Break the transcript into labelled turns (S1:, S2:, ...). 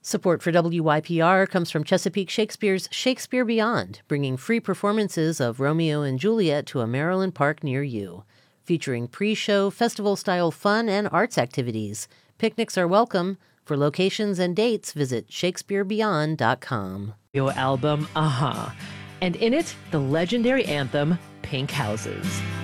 S1: Support for WYPR comes from Chesapeake Shakespeare's Shakespeare Beyond, bringing free performances of Romeo and Juliet to a Maryland park near you. Featuring pre-show, festival-style fun and arts activities. Picnics are welcome. For locations and dates, visit shakespearebeyond.com.
S2: Your album, and in it, the legendary anthem, Pink Houses.